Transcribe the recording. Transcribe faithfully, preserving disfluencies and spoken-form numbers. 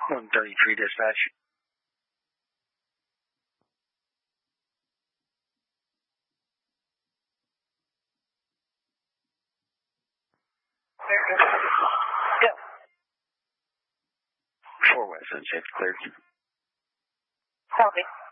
one thirty-three dispatch. Yeah. four West Sunset, cleared. Copy.